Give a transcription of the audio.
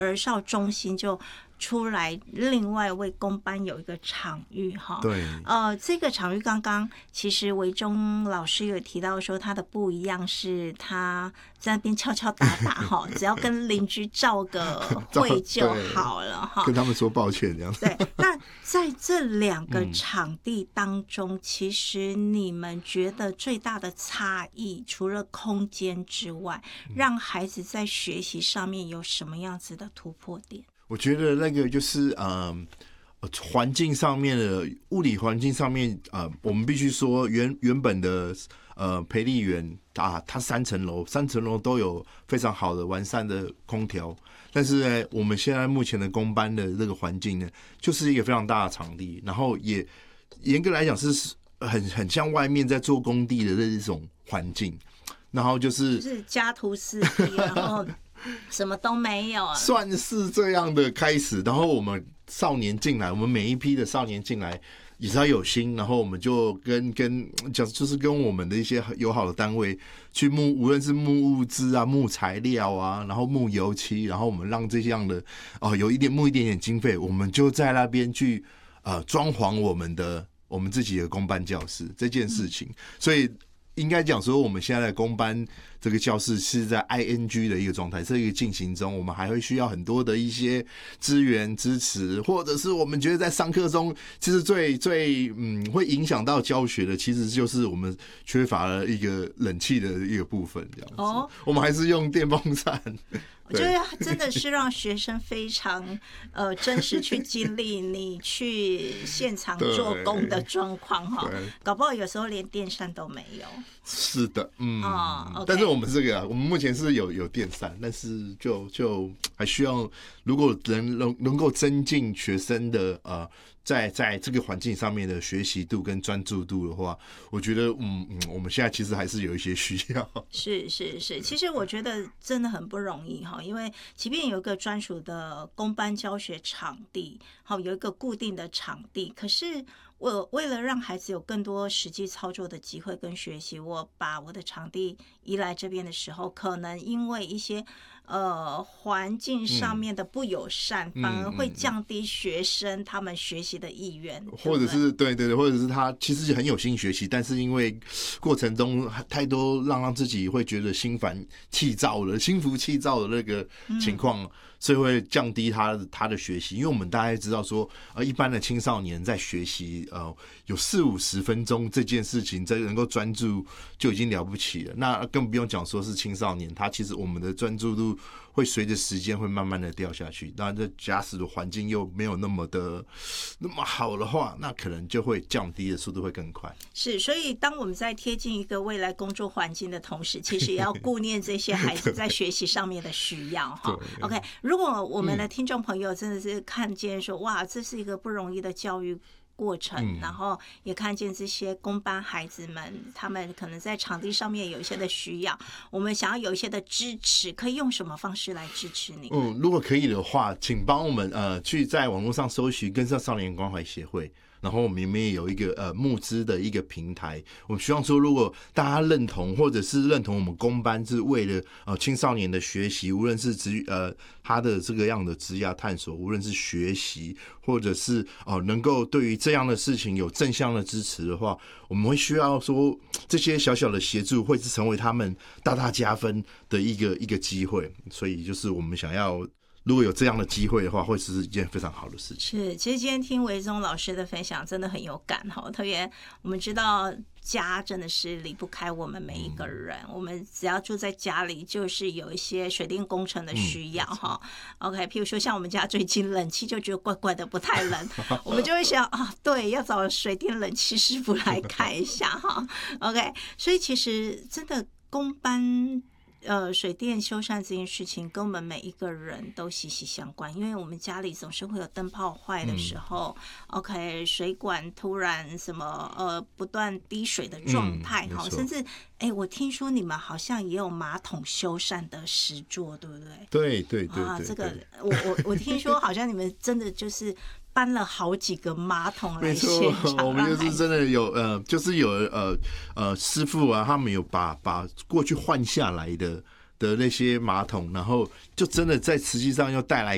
儿少中心就出来另外为公班有一个场域哈。 对， 这个场域刚刚其实维中老师有提到说他的不一样是他在那边敲敲打打哈，只要跟邻居照个会就好了哈， 跟他们说抱歉这样。 对，那在这2个场地当中，其实你们觉得最大的差异，除了空间之外，让孩子在学习上面有什么样子的突破点？ 我觉得那个就是环境上面的物理环境上面我们必须说原本的培力园它3层楼都有非常好的完善的空调，但是呢，我们现在目前的公班的这个环境呢，就是一个非常大的场地，然后也严格来讲是很像外面在做工地的这种环境，然后就是家徒四壁，然后什么都没有， 算是这样的开始。然后我们少年进来，我们每一批的少年进来也是要有心，然后我们就就是跟我们的一些友好的单位去无论是木物资啊、木材料啊，然后木油漆，然后我们让这样的有一点点经费，我们就在那边去装潢我们自己的公班教室这件事情，所以。应该讲说，我们现在的公班这个教室是在 ING 的一个状态，这个进行中，我们还会需要很多的一些资源支持，或者是我们觉得在上课中，其实最会影响到教学的，其实就是我们缺乏了一个冷气的一个部分，这样子。我们还是用电风扇。 我觉得真的是让学生非常真实去经历你去现场做工的状况哈，搞不好有时候连电扇都没有。 是的，但是我们这个我们目前是有电扇，但是就还需要，如果能够增进学生的在这个环境上面的学习度跟专注度的话，我觉得我们现在其实还是有一些需要。是， 其实我觉得真的很不容易哈，因为即便有一个专属的公班教学场地，好有一个固定的场地，可是我为了让孩子有更多实际操作的机会跟学习，我把我的场地移来这边的时候，可能因为一些环境上面的不友善，反而会降低学生他们学习的意愿， 或者是对，或者是他其实很有心学习，但是因为过程中太多让自己会觉得心浮气躁的那个情况，所以会降低他的学习。因为我们大概知道说，一般的青少年在学习有40-50分钟这件事情，这能够专注就已经了不起了。那更不用讲说是青少年，他其实我们的专注度会随着时间会慢慢的掉下去。那这假使的环境又没有那么好的话，那可能就会降低的速度会更快。 是，所以当我们在贴近一个未来工作环境的同时，其实也要顾念这些孩子在学习上面的需要哈。OK， 如果我们的听众朋友真的是看见说，哇，这是一个不容易的教育过程，然后也看见这些公班孩子们，他们可能在场地上面有一些的需要，我们想要有一些的支持，可以用什么方式来支持你？ 如果可以的话，请帮我们去在网络上搜寻跟上少年关怀协会。然后我们也有一个募资的一个平台，我们希望说，如果大家认同或者是认同我们公班是为了青少年的学习，无论是他的这个样的职业探索，无论是学习或者是能够对于这样的事情有正向的支持的话，我们会需要说这些小小的协助会是成为他们大加分的一个机会，所以就是我们想要。如果有这样的机会的话，会是一件非常好的事情。 是，其实今天听维宗老师的分享真的很有感哈，特别我们知道家真的是离不开我们每一个人，我们只要住在家里，就是有一些水电工程的需要哈。OK， 譬如说像我们家最近冷气就觉得怪怪的，不太冷，我们就会想对，要找水电冷气师傅来看一下哈。OK， 所以其实真的公班。水电修缮这件事情跟我们每一个人都息息相关，因为我们家里总是会有灯泡坏的时候，OK， 水管突然什么不断滴水的状态哈，甚至我听说你们好像也有马桶修缮的实作，对不对？ 对这个我听说好像你们真的就是搬了好几个马桶来现场， 我们就是真的有就是有师傅啊，他们有把过去换下来的那些马桶，然后就真的在实际上又带来